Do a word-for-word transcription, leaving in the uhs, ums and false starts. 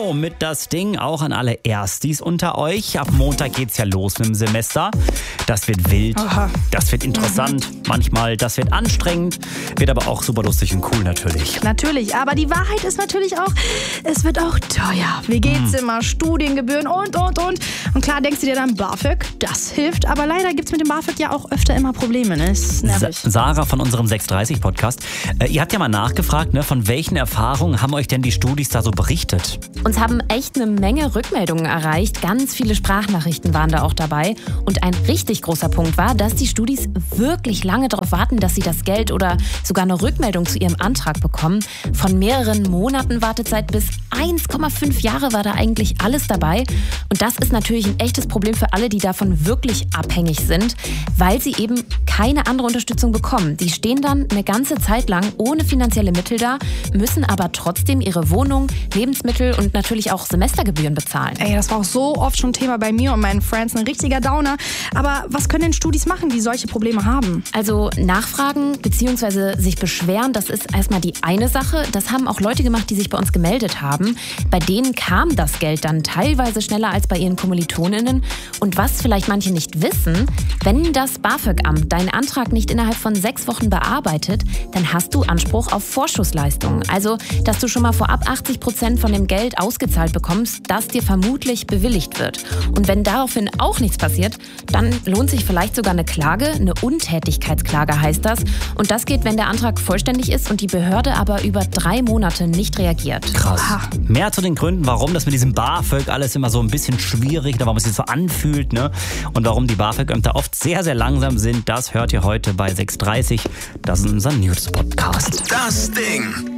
Genau, mit das Ding auch an alle Erstis unter euch. Ab Montag geht's ja los mit dem Semester. Das wird wild, Aha. das wird interessant, mhm. manchmal das wird anstrengend, wird aber auch super lustig und cool natürlich. Natürlich, aber die Wahrheit ist natürlich auch, es wird auch teuer. W G-Zimmer, mhm. Studiengebühren und, und, und. Und klar denkst du dir dann, BAföG, das hilft. Aber leider gibt's mit dem BAföG ja auch öfter immer Probleme. Ne? Ist nervig. Sa- Sarah von unserem sechs dreißig Podcast. Äh, ihr habt ja mal nachgefragt, ne, von welchen Erfahrungen haben euch denn die Studis da so berichtet? Uns haben echt eine Menge Rückmeldungen erreicht. Ganz viele Sprachnachrichten waren da auch dabei. Und ein richtig großer Punkt war, dass die Studis wirklich lange darauf warten, dass sie das Geld oder sogar eine Rückmeldung zu ihrem Antrag bekommen. Von mehreren Monaten Wartezeit bis eins Komma fünf Jahre war da eigentlich alles dabei. Und das ist natürlich ein echtes Problem für alle, die davon wirklich abhängig sind, weil sie eben keine andere Unterstützung bekommen. Die stehen dann eine ganze Zeit lang ohne finanzielle Mittel da, müssen aber trotzdem ihre Wohnung, Lebensmittel und natürlich auch Semestergebühren bezahlen. Ey, das war auch so oft schon Thema bei mir und meinen Friends, ein richtiger Downer. Aber was können denn Studis machen, die solche Probleme haben? Also nachfragen bzw. sich beschweren, das ist erstmal die eine Sache. Das haben auch Leute gemacht, die sich bei uns gemeldet haben. Bei denen kam das Geld dann teilweise schneller als bei ihren KommilitonInnen. Und was vielleicht manche nicht wissen, wenn das BAföG-Amt deinen Antrag nicht innerhalb von sechs Wochen bearbeitet, dann hast du Anspruch auf Vorschussleistungen. Also, dass du schon mal vorab achtzig Prozent von dem Geld ausgezahlt bekommst, das dir vermutlich bewilligt wird. Und wenn daraufhin auch nichts passiert, dann lohnt sich vielleicht sogar eine Klage, eine Untätigkeitsklage heißt das. Und das geht, wenn der Antrag vollständig ist und die Behörde aber über drei Monate nicht reagiert. Krass. Mehr zu den Gründen, warum das mit diesem BAföG alles immer so ein bisschen schwierig, warum es sich so anfühlt, ne? Und warum die BAföG-Ämter oft sehr, sehr langsam sind, das hört ihr heute bei sechs dreißig. Das ist unser News-Podcast. Das Ding.